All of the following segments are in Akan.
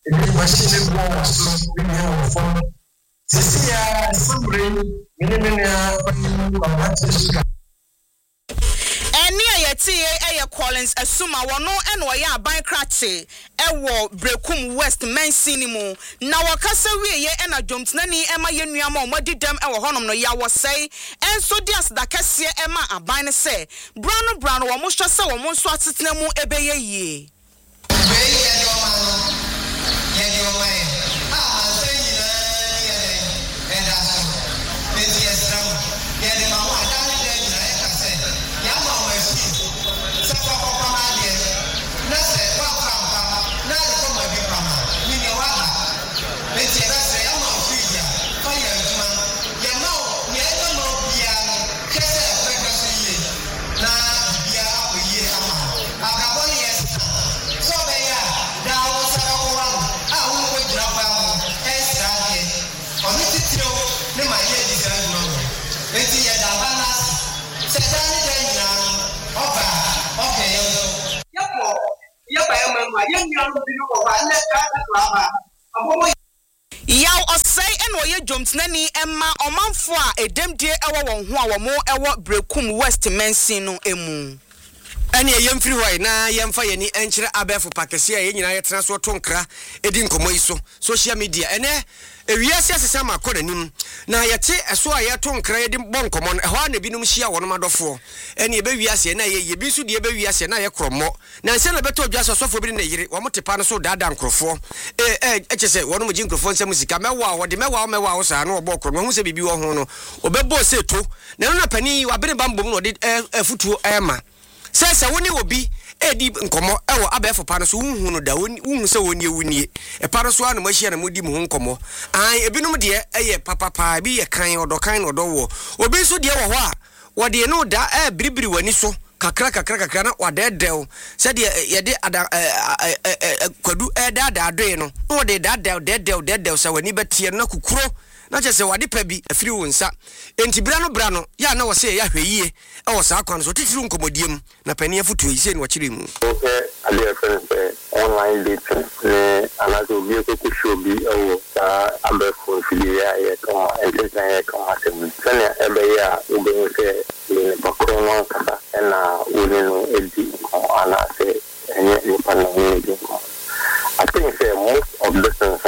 machine was so this year, somebody, Collins Asuma wano eno ya aban krache ewo Brekum West Mensinimu na wakasa wiye ena dwomtnani ema yenuama omodidam ewo honom no ya wosei enso dias da kase ema aban ne se brano wo mo hwese wo mo nso atetena ebeye yie Yaw osai eno ye dwomtnani emma omanfo a edemdie ewo won ho a wo mo ewo Brekum West Mensin no emu ene yemfiri hoi na yemfa yeni enkyere abefo pakese a yenyina yetena so tonkra edi nkomo iso social media ene ewiase asesa makoranim na yete eso a yeto nkra yedi bonkomo no ho na binum hia wono madofo ene ebe wiase na ye bi so de ebe wiase na ye kromo na nse na beto dwa sosofo bi na yire wo motepa no so dada nkrofo echese wono mo jinkrofo nsem sika mewa wo de mewa wo sa na obo kromo hu se bibi wo ho no obebo seto na no na pani wa bene bambom no de afutuo ema sese woni obi edi nkomo ewo abefo pa no so unhu no da unhu se woni ewunie e pa no so anu mahia na modi mu nkomo an ebinum de eye papa bi ye kan odo wo obi so de wo ho a wo de no da biribiri wani so kakra na wadedel se de ye de kwadu dada adoe no wo de dedel se wani betie na kukuro na chese wade pa bi afiri wonsa enti bra no ya na wo se ya hweyie e wo sa kwan so titiru nkomodiem na pani afutu yi se ni wakire mu ale friend online dating ne anazo bi ko ku show bi o sa abefo filia ye ko entesa ye ko atem sene ebe ya ube se ne bakrono kasa na uneno edi ko ana se enye ni panna ni ko I think say most of the things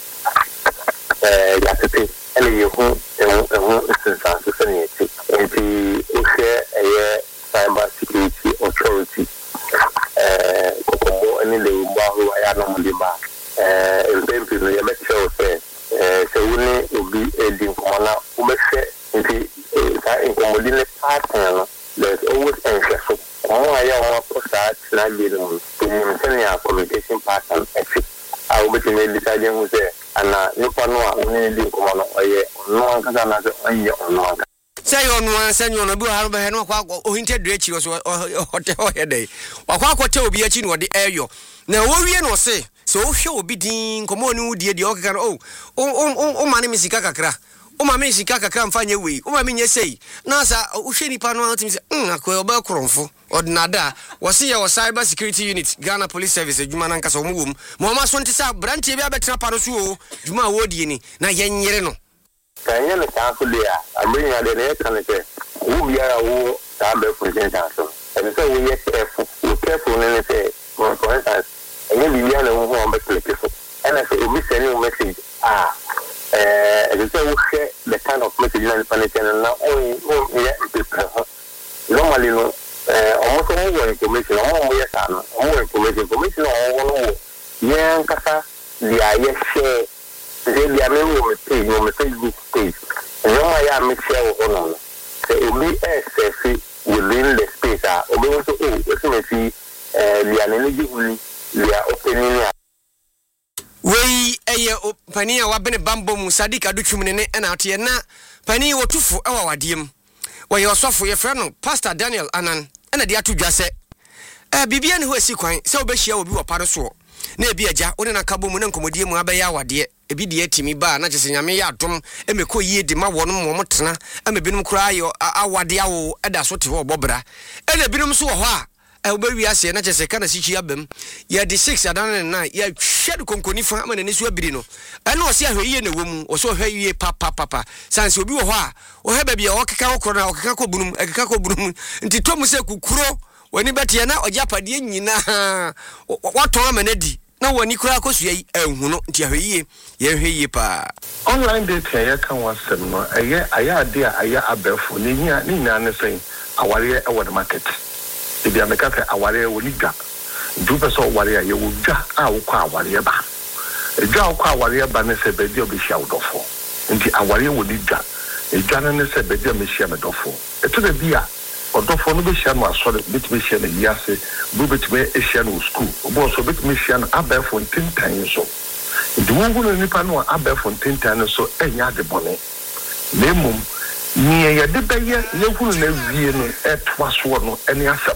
yakete ele yehu instance sanity enti o share cyber security authority kokomo eni le gba ho ya no mde ba empempi no ye be show say se woni obi edi nkomona o be share enti ka nkomodi ne partner no there's always interest so ya wa post na gbe no senior communication partner ethic I will be deciding who say ana nipa no a oni di nkomo no oye no anka na se onye ono say onu ansa nyo no bi ha be he no kwa ohinte dre chi so hote hoyede wakwa akote obi achi no de eyo na wo wie no se o hwe obi din nkomo ni wudie de okeka no o mane misika kakra o ma me sika kakra mfanye wei o ma me nye sei na sa uhwe nipa no atimi se akwa oba kronfo ordinada wose ye cyber security unit Ghana Police Service adwuma na nkasa omwom mo ma so ntisa branch bi abetena pa no so o dwuma wodie ni na yenyere no kanye no ta so dia abrinya de ne kan se wo biara wo ta be present so and so we careful ne se for instance enye biara no ho be click so and I say obi send you message and so we share the kind of message na panete na normally no almost all information all yes and all information all yeah kasa dia share they are me page no Facebook page and no ya me share on so obi within the space obi want to so me see dia energy huli dia opening wei eye pani a wabene bambo mu Sadika Dutwumne ne na ate na pani wotufo ewa wadiem we osofo ye frɛ no Pastor Daniel Anan na de atodwa sɛ bibia ne ho asi kwan sɛ obehia obi wo pare so na ebi agya one na kabo mu na nkomodie mu abɛya awade ebi de atimi ba na kyese nyame ya adom emekɔ yie de ma wono mo tena amebinum kura ayo awade awo ɛda so te ho obobra ɛna binum so wɔ hɔ a obewi ase na kyese kana sikyi abam ye de 6 adan na ya hwɛ konkoni fa ama n'ani so abiri no ɛna ɔse ahwɛ yie na wɔ mu ɔse ɔhwɛ yie papa sanse obi wɔ hɔ a ɔhɛ baabi a ɔkeka kɔ na ɔkeka kɔ bunum ɛkeka kɔ bunum nti tomu sɛ kukuro wani bɛteɛ na ɔgya padeɛ nyinaa watɔn ama n'adi na wani kura akɔsua yi ɛhu no nti ahwɛ yie yɛhwɛ yie paa online dating ya kan wasɛm no ɛyɛ ade a ɛyɛ abɛfo ne nyinaa ne sɛn awareɛ ɛwɔ the market ebi ameka sɛ awareɛ wɔ ni dwa nti wopɛ sɛ ɔwareɛ a yɛwɔ dwa a wokɔ awareɛ ba edwa a wokɔ awareɛ ba ne sɛ baabi a ɔbɛhyia wo dɔfo nti awareɛ wɔ ni dwa edwa no ne sɛ baabi a mɛhyia me dɔfo ɛto da bi a ɔdɔfo no bɛhyia no asɔre bɛtumi hyia no yiase bɛtumi hyia no school ɔbɔ so bɛtumi hyia no abɛɛfo ntentan so nti wɔngu no nipa no a abɛɛfo ntentan no so ɛnyɛ ade bɔne na mmom nea yɛde bɛyɛ yɛhunu na wie no ɛtoa soɔ no ɛne asɛm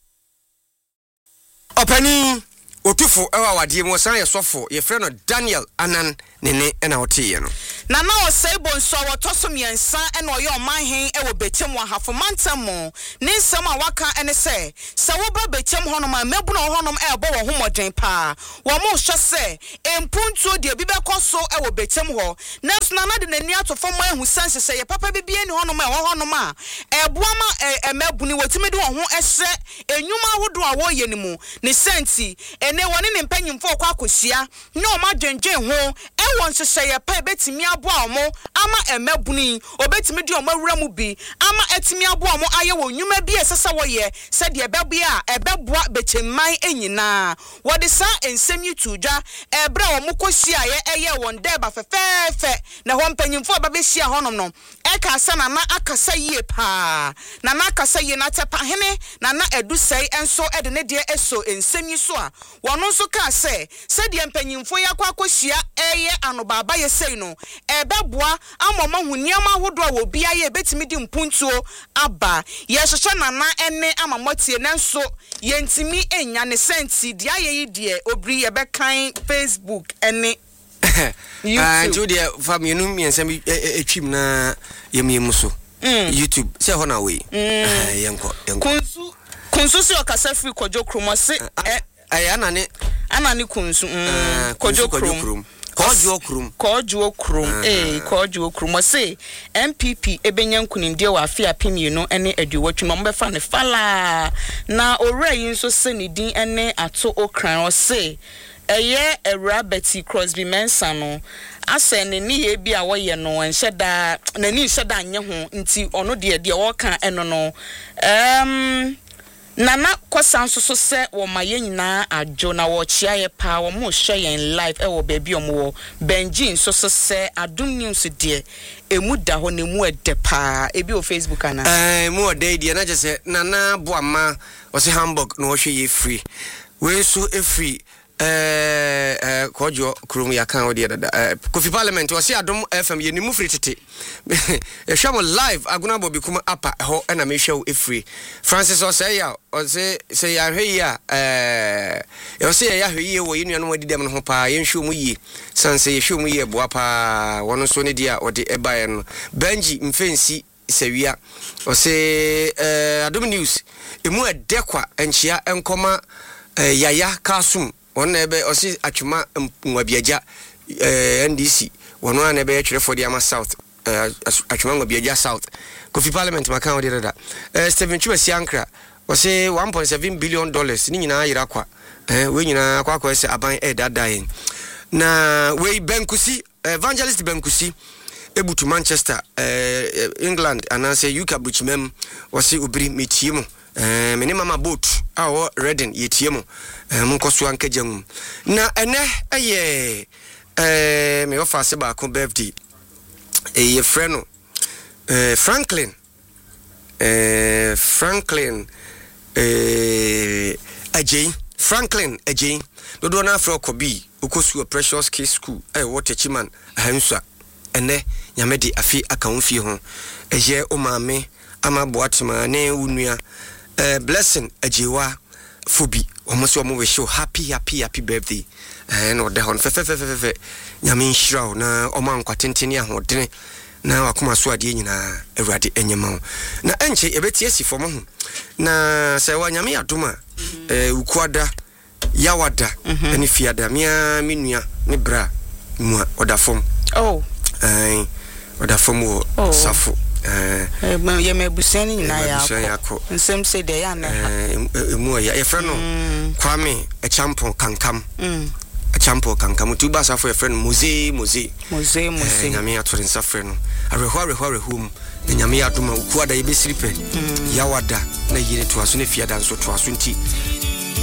ɔpani otufo ɛwɔ awadeɛ mu ɔsan yɛ sɔfo yɛfrɛ no Daniel Anan nene ɛna ɔteyɛ no na ɔsɛe bonso a wɔtɔ so mmiɛnsa ɛna ɔyɛ ɔmanhen ɛwɔ Bɛkyɛm wɔ Ahafo mo ne nsɛm a waka ɛne sɛ woba Bɛkyɛm hɔnom a mɛbu na hɔnom ɛbɔ wɔ homɔden paa wɔn mo hwɛ sɛ empuntuo deɛ bi bɛkɔ so ɛwɔ Bɛkyɛm hɔ nanso na de n'ani ato fam ahu sanse sɛ yɛ papa bibie ne hɔnom ɛwɔ hɔnom a ɛboa ma ɛmɛbu ne wɔtumi de wɔn ho ɛhyɛ enyuma ahodoɔ a wɔyɛ ne mu ne sɛnti ɛne wɔne ne mpanyimfo kɔ akɔhyia ne ɔma dwendwen ho ɛwɔ nhyehyɛeɛ pa ebetumi aboa ɔmo ama ɛmɛbuni obetumi de ɔmo awura mu bi ama etumi aboa ɔmo ayɛ wɔ nnwuma bi ɛsesa wɔyɛ sɛdeɛ ɛbɛboa a ɛbɛboa Bɛkyɛmman enyinaa wɔde saa nsɛm yi to dwa ɛbrɛ ɔmo kɔhyia ɛyɛ wɔn dɛba fɛfɛɛfɛ na hɔ mpanyimfo abɛhyia hɔnom no ɛka asa nana akasa yie paa nana akasa yie na tɛpahene nana edusɛe ɛnso ɛde ne deɛ ɛso nsɛm yi so a wɔn nso ka sɛ sɛdeɛ mpanyimfo yɛ akɔhyia ɛyɛ anobaba yɛ sei no ɛbɛboa ama mahu nneɛma ahodoɔ a wɔ bia yɛ betumi di mpuntuo aba yɛhyehyɛ nana ɛne ama mɔtie nanso yɛntimi enya ne senti deɛ ayɛ yi deɛ obri yɛbɛkan Facebook ɛne YouTube deɛ fa mienu miensa bi etwim na yemu so YouTube sɛ hɔ na we yɛnkɔ kunsu si okasa free Kojo Krom se anane kunsu Kojo Krom Kojo Krom se MPP ebenya nkunimdie wa afia pemie no ene aduwatwe no mbɛfa ne fala na owura yi nso se ne din ene ato okran o se eye Ewura Betty Crosby Mensah no asa ne ni ye bi a woyɛ no enhyɛda na ni nhyɛda anye ho nti ɔno de wɔka eno no nana kosan so se wo maye nyina adwo na wo chia ye pa wo mo hwɛ yɛn live ɛwɔ baabi ɔmo Benjin so se Adom News de emu da hɔ ne mu ɛde pa ebi o Facebook ana mu ɔde de na je se nana boama ɔse Hamburg no hwɛ ye free we so free Kojo Krom ya kan odi dada Kofi Parliament o se Adom FM ye ni mu free tete e hwam live aguna bobi kuma apa ho na me hwɛ o free Francis o se ya o se ya hwɛ ya o se ya hwɛ ye wo yenu no wadidam no ho pa ye hwɛ mu yie sanse ye hwɛ mu yie boa pa wono so ne dia odi ebae no Benji mfensi sewia o se Adom News emu edekwa enchia enkoma yaya kasum on ebe osi atwuma nwabiaja NDC wono an ebe twerefo de ama South atwuma nwabiaja South Kofi Parliament maka odi dada Stephen Chubasi Ankra osi $1.7 billion ni nyina yira kwa we nyina kwa ese aban dadayen na we Benkusi Evangelist Benkusi ebutu Manchester England anase UK buchimem osi obiri metiemu meni mama boat awo Reading yetiemu munkoso ankagyanum na ene eye me ofa se ba ko birthday ye freno Franklin Ajay dodo na afro kobi okosu Precious Case School Waterchiman ahansa ene nyamedi afi akanfie ho eye o maame ama boatima ne unua Blessing Ajiwa Fubi almost omo we show happy birthday no de hon fe nyame nhyira na oman kwatenteni ahodene na wakoma so ade nyina Awurade enyema na enche ebetie si fo mo ho na se wa nyame adoma ukuada Yawada any fiada mia minua ne bra mua oda form oda form safo ye me busani na ya ko nsem se de ya na mu ya friend no Kwame a champion kankam a champion kankam tu ba safo your friend Mose nyame atore nsafre no arehwa hum nyame adoma ku ada ye besiripe Yawada na yire to aso ne fiada nso to aso nti